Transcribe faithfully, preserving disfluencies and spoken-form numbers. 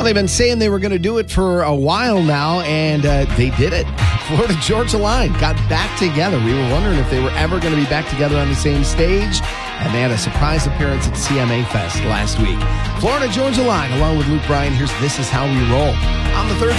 Well, they've been saying they were going to do it for a while now, and uh, they did it. Florida Georgia Line got back together. We were wondering if they were ever going to be back together on the same stage, and they had a surprise appearance at C M A Fest last week. Florida Georgia Line, along with Luke Bryan, here's This Is How We Roll on the third